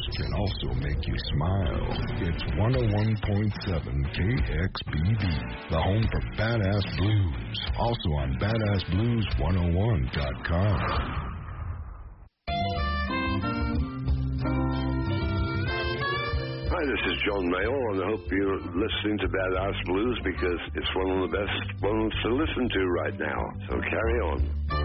can also make you smile. It's 101.7 KXBD, the home for Badass Blues. Also on BadassBlues101.com. Hi, this is John Mayall, and I hope you're listening to Badass Blues because it's one of the best ones to listen to right now. So carry on.